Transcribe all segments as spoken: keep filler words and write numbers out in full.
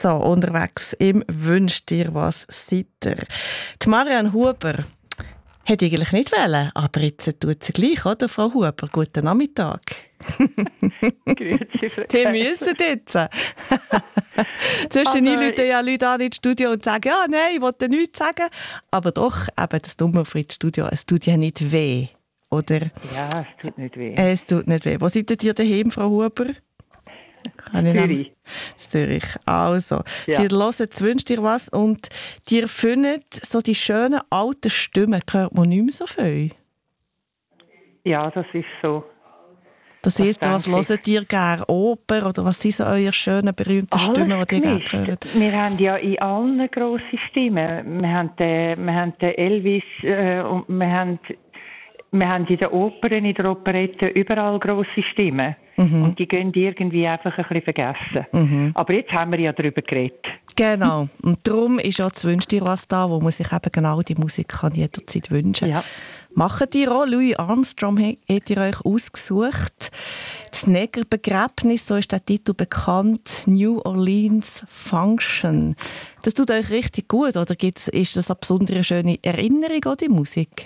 So, unterwegs im «Wünsch dir was» seid ihr. Die Marianne Huber hätte eigentlich nicht wollen, aber jetzt tut sie gleich, oder, Frau Huber? Guten Nachmittag. Grüezi, Frau Die müssen jetzt. Zwischen rufen ja Leute an ins Studio und sagen, ja, nein, ich wollte nichts sagen. Aber doch, eben das Nummer für das Studio, es tut ja nicht weh, oder? Ja, es tut nicht weh. Es tut nicht weh. Wo seid ihr daheim, Frau Huber? Zürich. Zürich. Also, Ja. ihr hört «Es wünscht dir was» und ihr findet so die schönen alten Stimmen, hört man nicht mehr so viel. Ja, das ist so. Das Das heisst, was denke ich. hört ihr gerne? Oper oder was sind so eure schönen, berühmten Alles Stimmen, die ihr gerne gemischt. hört? Wir haben ja in allen grosse Stimmen. Wir haben den, wir haben den Elvis äh, und wir haben, wir haben in den Opern, in der Operette überall grosse Stimmen. Mhm. Und die gehen irgendwie einfach ein bisschen vergessen. Mhm. Aber jetzt haben wir ja darüber geredet. Genau. Und darum ist ja «Es wünscht dir was» da, wo man sich eben genau die Musik kann jederzeit wünschen kann. Ja. Macht ihr auch? Louis Armstrong habt ihr euch ausgesucht. Das Negerbegräbnis, so ist der Titel bekannt. New Orleans Function. Das tut euch richtig gut, oder gibt's, ist das eine besondere schöne Erinnerung an die Musik?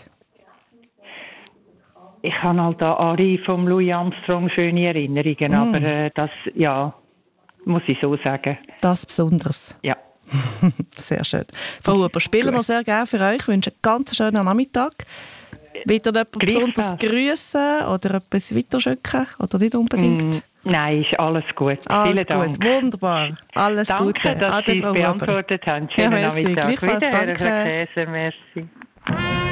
Ich habe halt an Ari vom Louis Armstrong schöne Erinnerungen, Mm. aber äh, das, ja, muss ich so sagen. Das besonders. Ja. Sehr schön. Frau Huber, spielen wir sehr gerne für euch. Ich wünsche einen ganz schönen Nachmittag. Wird ihr jemanden besonders grüßen oder etwas weiterschicken? Oder nicht unbedingt? Mm, nein, ist alles gut. Alles Vielen gut, Dank. wunderbar. Alles Danke, Gute. dass Ade, Sie Frau es Huber. beantwortet haben. Schönen Ja, merci. Nachmittag. Gleichfalls, Wiederhören, danke. Frau Käse, merci.